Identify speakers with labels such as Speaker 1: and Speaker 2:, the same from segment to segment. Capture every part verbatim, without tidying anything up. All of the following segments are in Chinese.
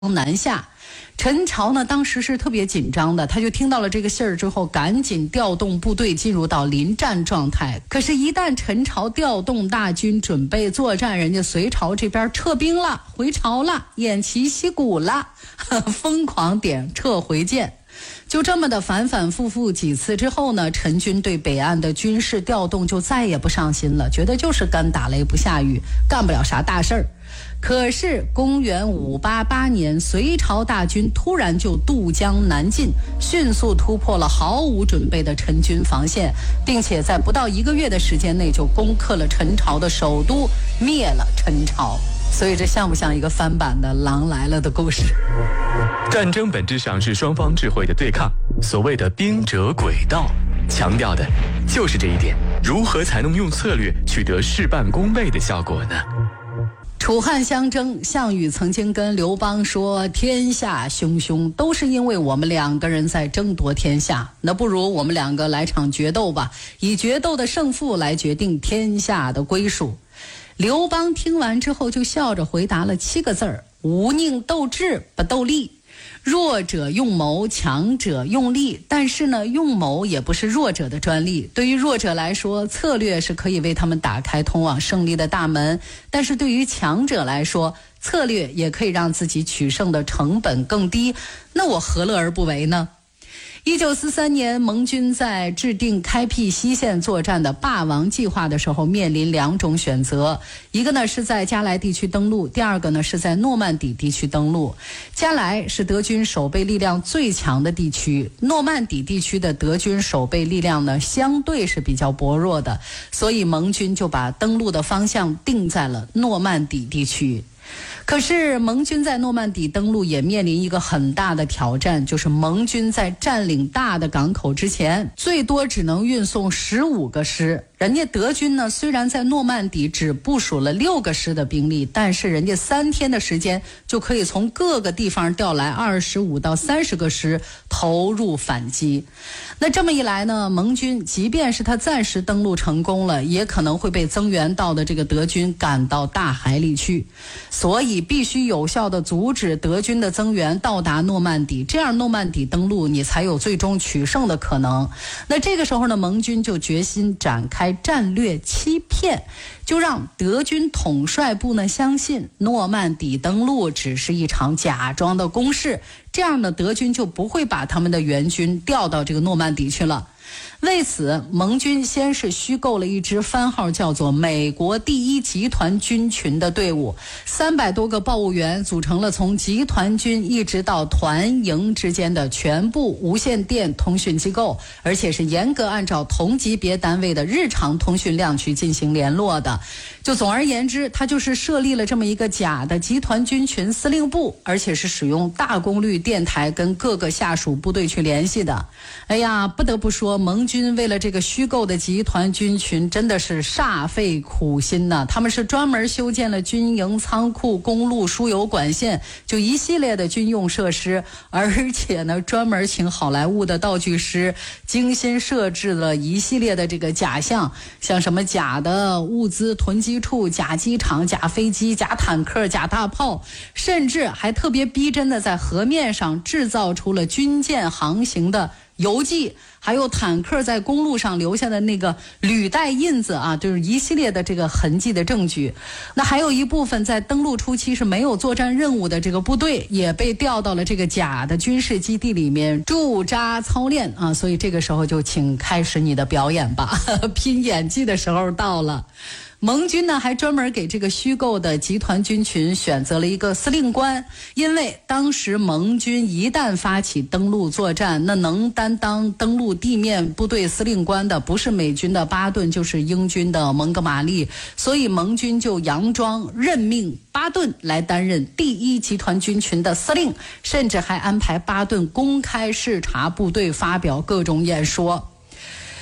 Speaker 1: 南下。陈朝呢当时是特别紧张的，他就听到了这个信儿之后，赶紧调动部队进入到临战状态。可是，一旦陈朝调动大军准备作战，人家隋朝这边撤兵了，回朝了，偃旗息鼓了，疯狂点撤回键。就这么的反反复复几次之后呢，陈军对北岸的军事调动就再也不上心了，觉得就是干打雷不下雨，干不了啥大事儿。可是公元五八八年，隋朝大军突然就渡江南进，迅速突破了毫无准备的陈军防线，并且在不到一个月的时间内就攻克了陈朝的首都，灭了陈朝。所以这像不像一个翻版的《狼来了》的故事？
Speaker 2: 战争本质上是双方智慧的对抗，所谓的兵者诡道，强调的就是这一点。如何才能用策略取得事半功倍的效果呢？
Speaker 1: 楚汉相争，项羽曾经跟刘邦说，天下汹汹，都是因为我们两个人在争夺天下，那不如我们两个来场决斗吧，以决斗的胜负来决定天下的归属。刘邦听完之后就笑着回答了七个字儿：无宁斗智，不斗力。弱者用谋，强者用力。但是呢，用谋也不是弱者的专利。对于弱者来说，策略是可以为他们打开通往胜利的大门；但是对于强者来说，策略也可以让自己取胜的成本更低。那我何乐而不为呢？一九四三年，盟军在制定开辟西线作战的霸王计划的时候，面临两种选择，一个呢是在加莱地区登陆，第二个呢是在诺曼底地区登陆。加莱是德军守备力量最强的地区，诺曼底地区的德军守备力量呢相对是比较薄弱的，所以盟军就把登陆的方向定在了诺曼底地区。可是盟军在诺曼底登陆也面临一个很大的挑战，就是盟军在占领大的港口之前，最多只能运送十五个师。人家德军呢，虽然在诺曼底只部署了六个师的兵力，但是人家三天的时间就可以从各个地方调来二十五到三十个师投入反击。那这么一来呢，盟军即便是他暂时登陆成功了，也可能会被增援到的这个德军赶到大海里去，所以必须有效地阻止德军的增援到达诺曼底，这样诺曼底登陆你才有最终取胜的可能。那这个时候呢，盟军就决心展开战略欺骗，就让德军统帅部呢相信诺曼底登陆只是一场假装的攻势，这样呢德军就不会把他们的援军调到这个诺曼底去了。为此，盟军先是虚构了一支番号叫做美国第一集团军群的队伍，三百多个报务员组成了从集团军一直到团营之间的全部无线电通讯机构，而且是严格按照同级别单位的日常通讯量去进行联络的。就总而言之，他就是设立了这么一个假的集团军群司令部，而且是使用大功率电台跟各个下属部队去联系的。哎呀，不得不说，盟军为了这个虚构的集团军群真的是煞费苦心呐、啊！他们是专门修建了军营、仓库、公路、输油管线，就一系列的军用设施，而且呢，专门请好莱坞的道具师精心设置了一系列的这个假象，像什么假的物资囤积处、假机场、假飞机、假坦克、假大炮，甚至还特别逼真的在河面上制造出了军舰航行的游记，还有坦克在公路上留下的那个履带印子啊，就是一系列的这个痕迹的证据。那还有一部分在登陆初期是没有作战任务的这个部队，也被调到了这个假的军事基地里面驻扎操练啊。所以这个时候就请开始你的表演吧，拼演技的时候到了。盟军呢还专门给这个虚构的集团军群选择了一个司令官，因为当时盟军一旦发起登陆作战，那能担当登陆地面部队司令官的不是美军的巴顿，就是英军的蒙哥马利，所以盟军就佯装任命巴顿来担任第一集团军群的司令，甚至还安排巴顿公开视察部队，发表各种演说。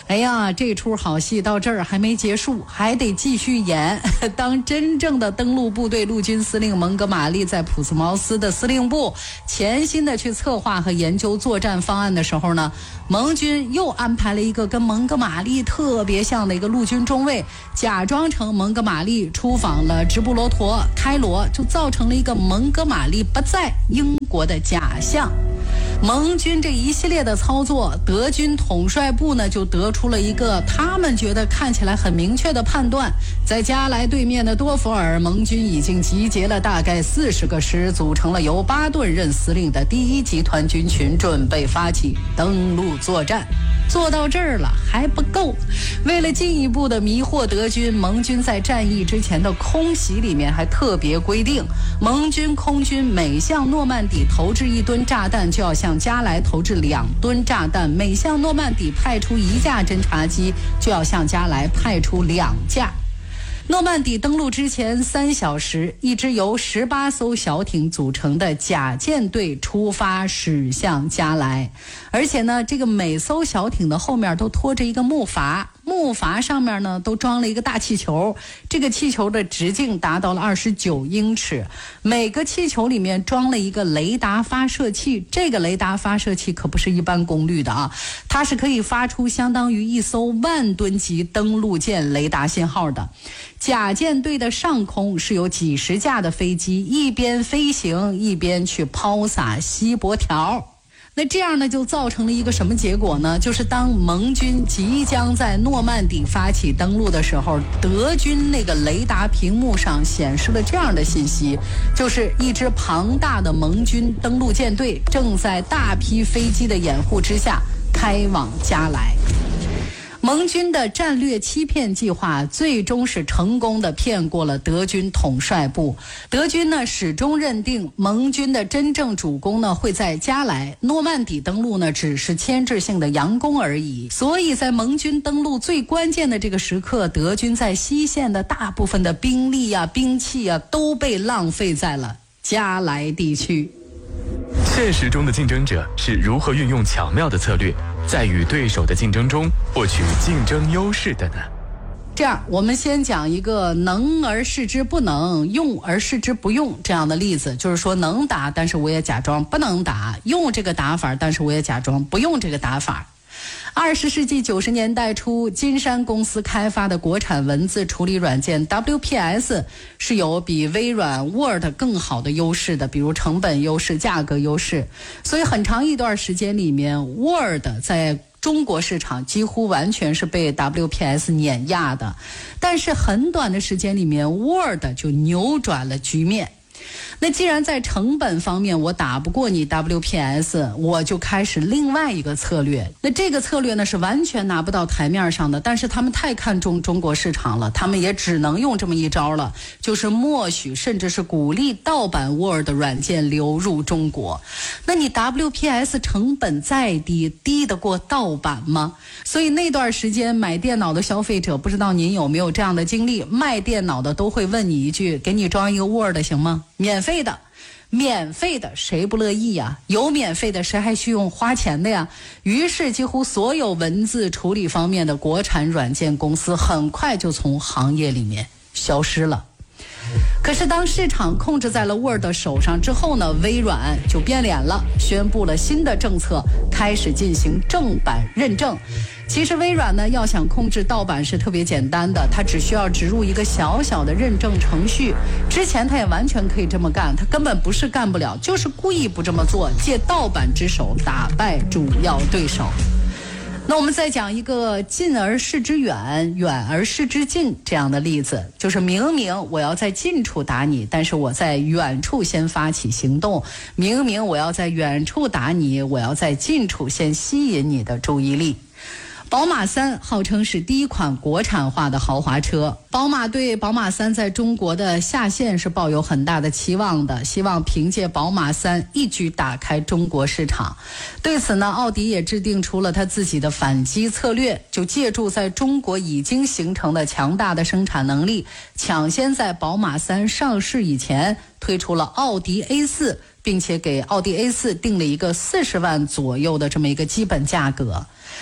Speaker 1: 哎呀，这出好戏到这儿还没结束，还得继续演。当真正的登陆部队陆军司令蒙哥马利在普斯茅斯的司令部潜心的去策划和研究作战方案的时候呢，盟军又安排了一个跟蒙哥马利特别像的一个陆军中尉，假装成蒙哥马利出访了直布罗陀、开罗，就造成了一个蒙哥马利不在英国的假象。盟军这一系列的操作，德军统帅部呢就得出了一个他们觉得看起来很明确的判断：在加莱对面的多佛尔，盟军已经集结了大概四十个师，组成了由巴顿任司令的第一集团军群，准备发起登陆作战。做到这儿了还不够，为了进一步的迷惑德军，盟军在战役之前的空袭里面还特别规定，盟军空军每向诺曼底投掷一吨炸弹，就要向加莱投掷两吨炸弹；每向诺曼底派出一架侦察机，就要向加莱派出两架。诺曼底登陆之前三小时，一支由十八艘小艇组成的甲舰队出发驶向加莱，而且呢，这个每艘小艇的后面都拖着一个木筏，木筏上面呢都装了一个大气球，这个气球的直径达到了二十九英尺，每个气球里面装了一个雷达发射器，这个雷达发射器可不是一般功率的啊，它是可以发出相当于一艘万吨级登陆舰雷达信号的。甲舰队的上空是有几十架的飞机，一边飞行一边去抛洒锡箔条。那这样呢，就造成了一个什么结果呢？就是当盟军即将在诺曼底发起登陆的时候，德军那个雷达屏幕上显示了这样的信息，就是一支庞大的盟军登陆舰队正在大批飞机的掩护之下开往加莱。盟军的战略欺骗计划最终是成功的骗过了德军统帅部。德军呢始终认定盟军的真正主攻呢会在加莱，诺曼底登陆呢只是牵制性的佯攻而已。所以在盟军登陆最关键的这个时刻，德军在西线的大部分的兵力啊、兵器啊都被浪费在了加莱地区。
Speaker 2: 现实中的竞争者是如何运用巧妙的策略，在与对手的竞争中获取竞争优势的呢？
Speaker 1: 这样，我们先讲一个能而示之不能，用而示之不用这样的例子，就是说能打，但是我也假装不能打；用这个打法，但是我也假装不用这个打法。二十世纪九十年代初，金山公司开发的国产文字处理软件 W P S 是有比微软 Word 更好的优势的，比如成本优势、价格优势。所以很长一段时间里面 Word 在中国市场几乎完全是被 W P S 碾压的，但是很短的时间里面 Word 就扭转了局面。那既然在成本方面我打不过你 W P S， 我就开始另外一个策略。那这个策略呢是完全拿不到台面上的，但是他们太看重中国市场了，他们也只能用这么一招了，就是默许甚至是鼓励盗版 Word 软件流入中国。那你 W P S 成本再低，低得过盗版吗？所以那段时间买电脑的消费者，不知道您有没有这样的经历，卖电脑的都会问你一句，给你装一个 Word 行吗？免费的，免费的谁不乐意呀？有免费的谁还需用花钱的呀？于是几乎所有文字处理方面的国产软件公司很快就从行业里面消失了。可是当市场控制在了 Word 手上之后呢，微软就变脸了，宣布了新的政策，开始进行正版认证。其实微软呢要想控制盗版是特别简单的，它只需要植入一个小小的认证程序。之前它也完全可以这么干，它根本不是干不了，就是故意不这么做，借盗版之手打败主要对手。那我们再讲一个近而视之远，远而视之近这样的例子，就是明明我要在近处打你，但是我在远处先发起行动；明明我要在远处打你，我要在近处先吸引你的注意力。宝马三号称是第一款国产化的豪华车，宝马对宝马三在中国的下线是抱有很大的期望的，希望凭借宝马三一举打开中国市场。对此呢，奥迪也制定出了他自己的反击策略，就借助在中国已经形成的强大的生产能力，抢先在宝马三上市以前推出了奥迪 A 四，并且给奥迪 A 四定了一个四十万左右的这么一个基本价格。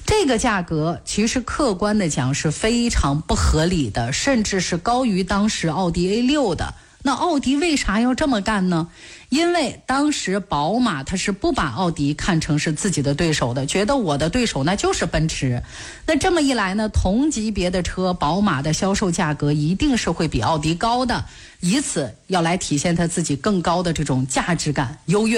Speaker 1: 这个价格其实客观的讲是非常不合理的，甚至是高于当时奥迪 A 六 的。那奥迪为啥要这么干呢？因为当时宝马它是不把奥迪看成是自己的对手的，觉得我的对手那就是奔驰。那这么一来呢，同级别的车宝马的销售价格一定是会比奥迪高的，以此要来体现它自己更高的这种价值感优越。